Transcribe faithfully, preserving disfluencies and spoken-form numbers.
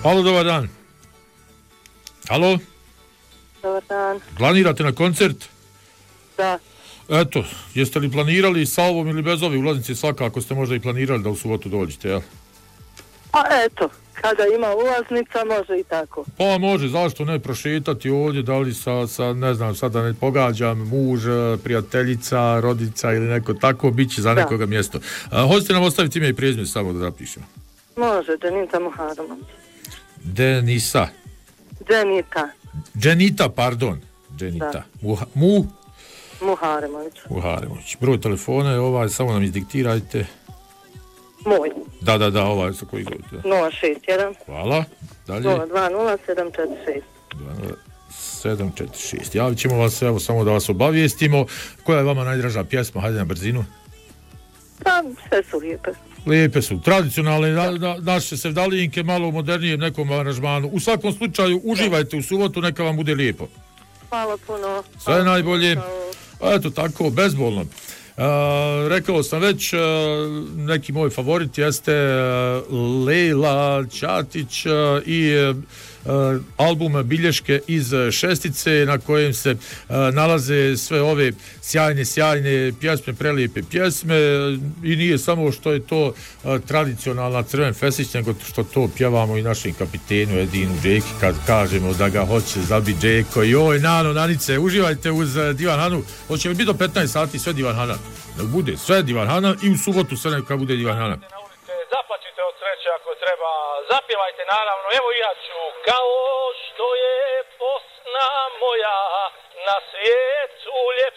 Halo, dobar dan. Halo? Dobar dan. Planirate na koncert? Da. Eto, jeste li planirali sa ovom ili bez ove ulaznice? Svakako ste možda i planirali da u subotu dođete, jel? Pa eto, kada ima ulaznica, može i tako. Pa može, zašto ne prošetati ovdje, da li sa, sa ne znam, sada ne pogađam, muž, prijateljica, rodica ili neko tako, bit će za da. nekoga mjesto. A, hoćete nam ostaviti ime i prezime samo da zapišemo? Može, Denita Muharemović. Denisa. Denita. Dženita, pardon. Dženita. Muha, mu? Muharemović. Muharemović. Broj telefona je ovaj, samo nam izdiktirajte. Moj. Da, da, da, ovaj sa koji govorite. nula šest jedan. Hvala. Dalje. nula dva nula sedam četiri šest. sedam četiri šest. Javit ćemo vas, evo, samo da vas obavijestimo. Koja je vama najdraža pjesma? Hajde na brzinu. Pa, sve su lijepe. Lijepe su, tradicionalne, na, na, naše sevdalijinke, malo u modernijem nekom aranžmanu. U svakom slučaju, uživajte u subotu, neka vam bude lijepo. Hvala puno. Sve Hvala najbolje. puno. Eto tako, bezbolno. Uh, rekao sam već, uh, neki moj favorit jeste uh, Lejla Ćatić uh, i uh, album Bilješke iz šestice na kojem se uh, nalaze sve ove sjajne, sjajne pjesme, prelijepe pjesme i nije samo što je to uh, tradicionalna Crven festić, nego što to pjevamo i našem kapitenu Edinu Džeki kad kažemo da ga hoće zabiti Džeko. Joj, Nano, Nanice, uživajte uz uh, Divan Hanu. Hoće mi biti do petnaest sati sve Divan Hana. Da bude sve Divan Hana i u subotu sve neka bude Divan Hana. Zaplačite od sreće ako treba, zapjevajte naravno, evo i ja ću. Kao što je Bosna moja, na svijetu ljep